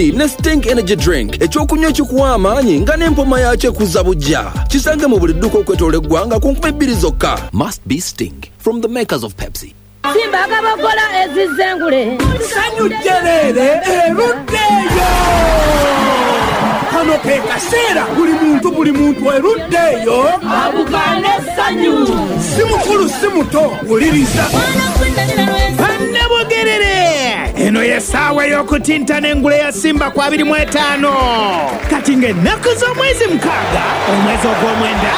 ne Stink Energy Drink ekyokunywa ekikuwa amaanyi nga n'empoma yakyo ekuza bujja. Kisange mu buli dduuka okwetoola eggwanga ku 2,000 zokka. Must be Sting from the makers of Pepsi. Simba kabogola ezizengule sanyu jerere eruddeyo kano ke kaseera buli muntu eruddeyo abukane sanyu si mukulu si muto wuliriza Annabogerere eno yesaawa y'okutintana engule ya Simba kwa 25 kati ng'ennaku z'omwezi 6 omwezi ogw'omwenda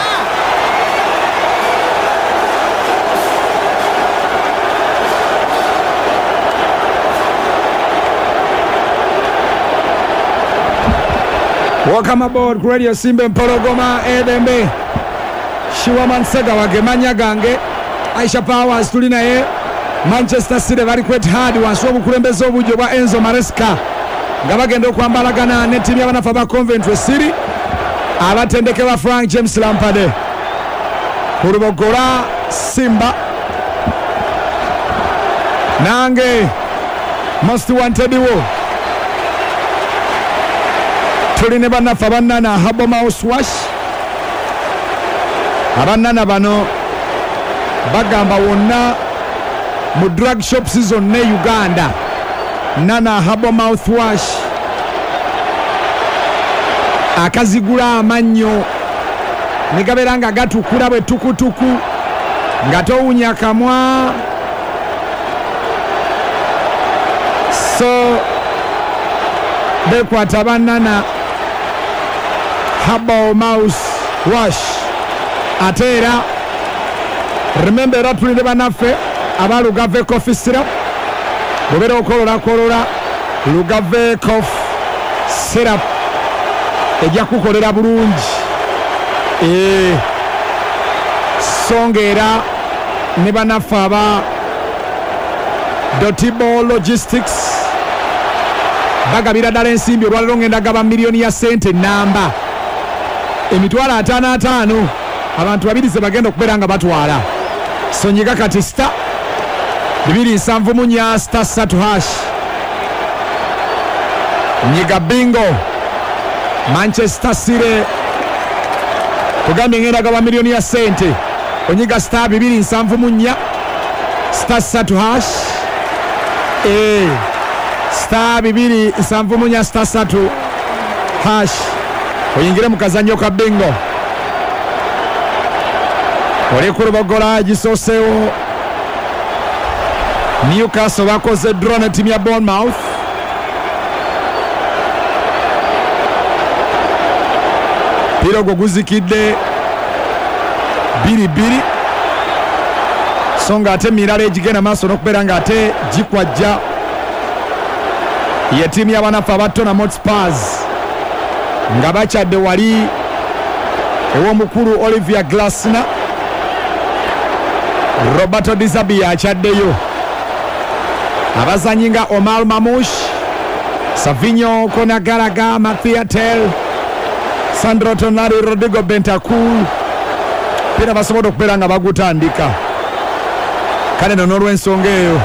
Welcome aboard Radio Simba Mpologoma Edembe Shiwaman Sega wagemanya gange Aisha Powers tuli naye Manchester City bali kwet hard wansi obukulembeze obujjo bwa Enzo Maresca nga bagenda okwambalagana ne ttiimu y'abanafu ba Coventry City abatendeke ba Frank James Lampard Kurubogola Simba nange most wanted wo tuline banafa banana Harbour Mouse Wash abanana bano bagamba wonna mu drug shops zonna Uganda nana Harbour Mouth Wash akazigula amannyo ne gabeera nga gatukula bwe tukutuku nga towunya kamwa so bekwata banana Harbour Mouse Wash atera remember that tulinde banaffe abalugave coffee syrup bobera okolola lugave coffee syrup ejja kukolera bulungi songera ne banaffe aba Dotibo Logistics bagabira ddala ensimbi olwaliro ngenda gaba miliyoni ya sente namba emitwalo 55 abantu babirize bagenda okubeera nga batwala sonyiga kati star 274 star 3 hash nyiga bingo Manchester City kugambye ngenda gaba miliyoni ya sente onyiga star 274 star 3 hash star 274 star 3 hash oyingire mu kazanyo ka bingo oli kurubogola gisosewo Newcastle bakoze drone team ya Bournemouth pirogo guzikidde 2-2 songa ate mirala egigenda maaso n'okubeera nga ate gikwajja ye tiimu y'abanafu abatona Hotspurs nga bakyadde wali ew'omukulu Olivia Glasner Roberto Di Zabi akyaddeyo abazanyi nga Omar Mamush Savinho Konagaraga Mathiatel Sandro Tonali Rodrigo Bentancur pira basobola okubeera nga bagutandika kale n'olw'ensonga eyo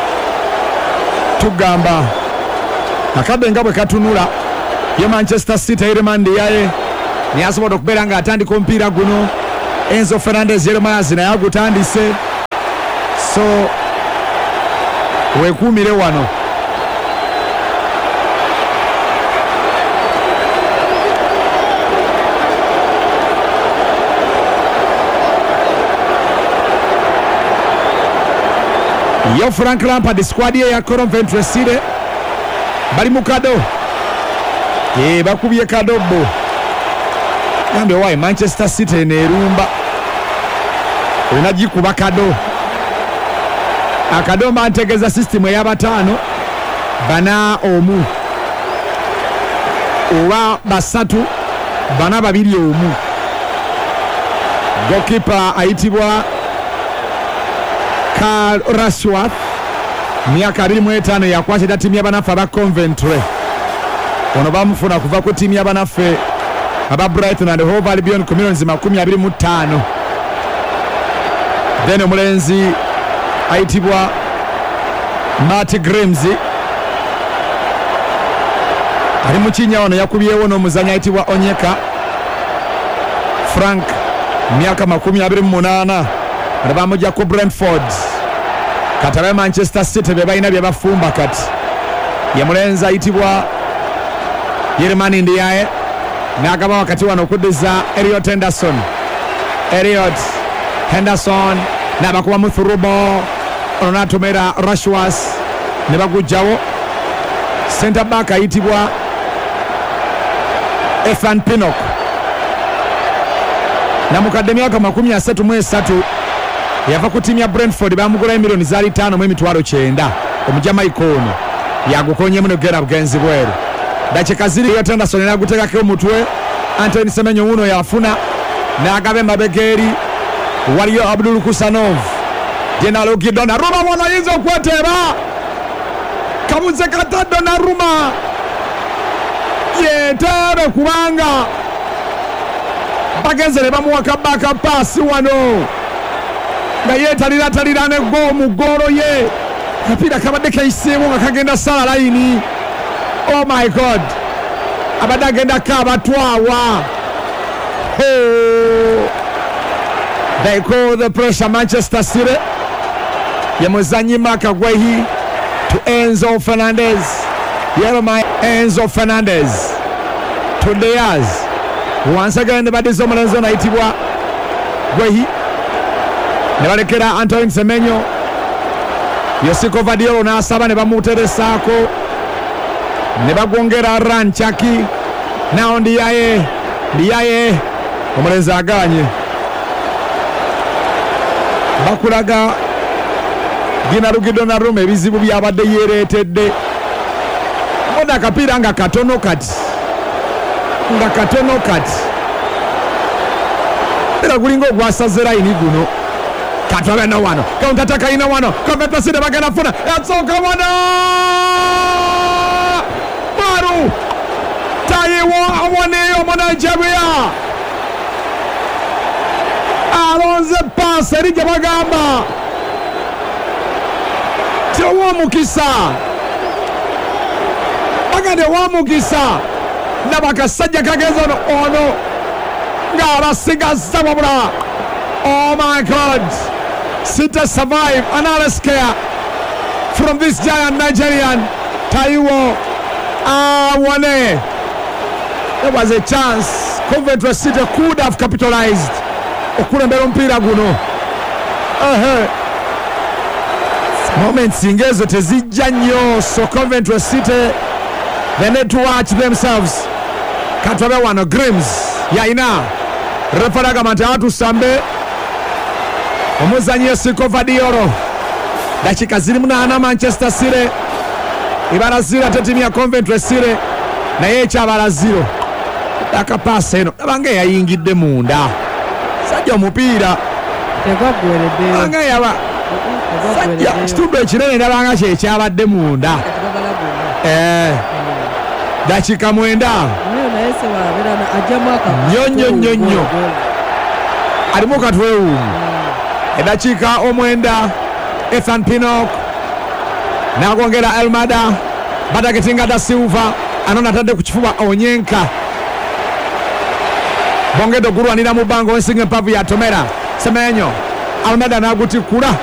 tugamba akadde nga bwe katunula ye Manchester City Irmandi yaye ni asobola okubeera nga atandika omupiira guno Enzo Fernandez Yeremaz naye agutandise so weekuumire wano yo Frank Lampard squad ye ya Coventry City bali mu kado bakubye kadobo gambe wayi Manchester City neerumba olina gikuba kado akadomba ntegeza system ey'abataano 4-1 oba 3-2-1 goalkeeper ayitibwa Carl Rashworth myaka 25 yakwatira tiimu y'abanafu aba Coventry ono bamufuna kuva ku tiimu y'abanafu aba Brighton and Hove Albion ku millions 25 then omulenzi ayitibwa Matt Grimsey ali mukinya wano yakubyewo n'omuzanyi ayitibwa Onyeka Frank myaka 28 bamujja ku Brentford katabe Manchester City be balina bye bafumba kati ye mulenzi ayitibwa Yeremani Ndiaye n'agaba wakati wano okuddiza Elliot Henderson n'abakuba mu Thurubo ono n'atomera Rashworth ne bagujjawo center back ayitibwa Ethan Pinnock namukadde myaka 33 yava ku tiimu ya Brentford bamugula emiliyoni zaali 5.9 omujamaika ono yagukonyemu negera bugenzi bweru dakika ziri yo Henderson n'aguteekako omutwe Anthony Semenyo uno yafuna n'agaba emabega eri waliyo Abdul Kusanov General Donnarumma mwana yinza okweteba kamuze kata Donnarumma yetebe kubanga bagenze ne bamuwaka baka pasi wano nga yetalira ne mu golo ye kapira kabadde kayiseewo nga kagenda sala layini. Oh my God, abadde agenda kabatwawa. They call the pressure Manchester City. Yamuzanyi Makagwehi to Enzo Fernandez. Yeremia Enzo Fernandez to Diaz. Once again the body zomulenzo naitibwa Gwehi. Nebalekera Antoine Semenyo. Yosiko Vadiolo n'asaba ne bamuteresaako. Ne bagwongera Ranchaki. Now Ndiaye omulenzi aganye. Bakulaga Ginarugi Donnarumma ebizibu byabadde yereetedde. Oda akapiira nga katono kati. Era gulinga ogwasaze layini guno. Katwabe no wano. Counter-attack ina wano. Coventry City bagenda funa. Yatsoka wano. Maru. Taiwo awoneyo mu Nigeria. Alonze pass eri gye bagamba. Tewamukisa. Bagande wamukisa. Nabakasajja kagenza ono. Ng'abasigaza wabula. Oh my God. City survive another scare from this giant Nigerian Taiwo Awane. There was a chance Coventry City could have capitalized. Okulembera omupiira guno. Moments ingezo tezijja nnyo, so Coventry City they need to watch themselves. Katwabe wano Grims yaina referaga mante atusambe omuzanyi Yosiko Vadiolo. Dakika ziri 8 Manchester City ibarazira tiimu ya Coventry City naye ekyabalaziro akapasa eno abange yayingidde munda sajja omupiira tegwagweredde abange yaba sajja kitundu ekinene nabanga kyekyabadde munda. Dakika 9 nyonyo alimu katwewumu. Edakika 9 Ethan Pinnock n'agwongera Elmada batagetinga da Silva anona atadde ku kifuba Onyenka bongedde okulwanira mu bbango wensinga empavu ya Tomera Semenyo Almada n'agutikula